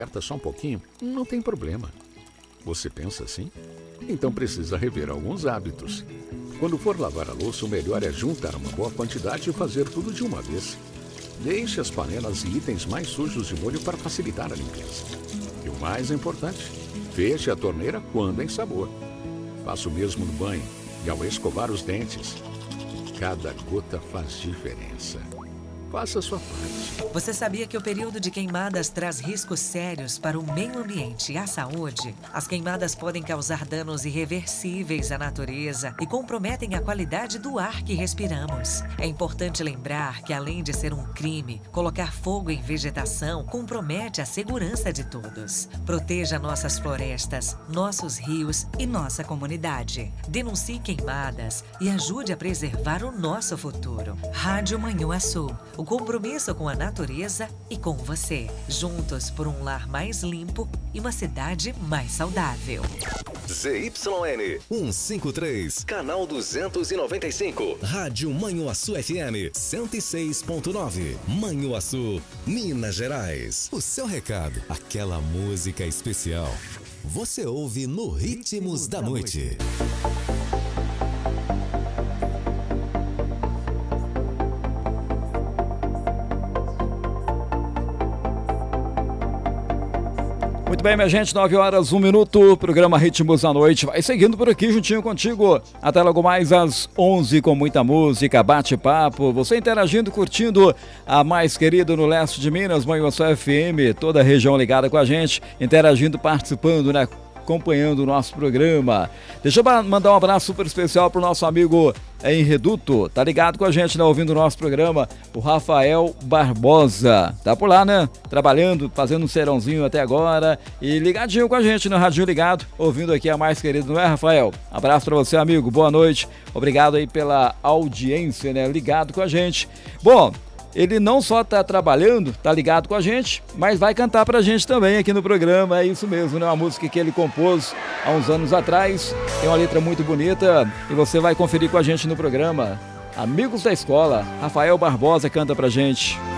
aperta só um pouquinho, não tem problema. Você pensa assim? Então precisa rever alguns hábitos. Quando for lavar a louça, o melhor é juntar uma boa quantidade e fazer tudo de uma vez. Deixe as panelas e itens mais sujos de molho para facilitar a limpeza. E o mais importante, feche a torneira quando em sabor. Faça o mesmo no banho e ao escovar os dentes. Cada gota faz diferença. Faça a sua parte. Você sabia que o período de queimadas traz riscos sérios para o meio ambiente e a saúde? As queimadas podem causar danos irreversíveis à natureza e comprometem a qualidade do ar que respiramos. É importante lembrar que, além de ser um crime, colocar fogo em vegetação compromete a segurança de todos. Proteja nossas florestas, nossos rios e nossa comunidade. Denuncie queimadas e ajude a preservar o nosso futuro. Rádio Manhuaçu. O compromisso com a natureza e com você. Juntos por um lar mais limpo e uma cidade mais saudável. ZYN 153, canal 295. Rádio Manhuaçu FM 106.9. Manhuaçu, Minas Gerais. O seu recado, aquela música especial. Você ouve no Ritmos da Noite. Muito bem, minha gente, 9 horas, 1 minuto, programa Ritmos da Noite vai seguindo por aqui juntinho contigo, até logo mais às 11 com muita música, bate-papo, você interagindo, curtindo a mais querida no leste de Minas, Manhuaçu FM, toda a região ligada com a gente, interagindo, participando, né? Acompanhando o nosso programa. Deixa eu mandar um abraço super especial pro nosso amigo em Reduto, tá ligado com a gente, né, ouvindo o nosso programa, o Rafael Barbosa, tá por lá, né, trabalhando, fazendo um serãozinho até agora e ligadinho com a gente no Radinho Ligado, ouvindo aqui a mais querida, não é, Rafael? Abraço pra você, amigo, boa noite, obrigado aí pela audiência, né, ligado com a gente. Bom, ele não só tá trabalhando, tá ligado com a gente, mas vai cantar pra gente também aqui no programa, é isso mesmo, né? Uma música que ele compôs há uns anos atrás, tem uma letra muito bonita e você vai conferir com a gente no programa. Amigos da Escola, Rafael Barbosa canta pra gente.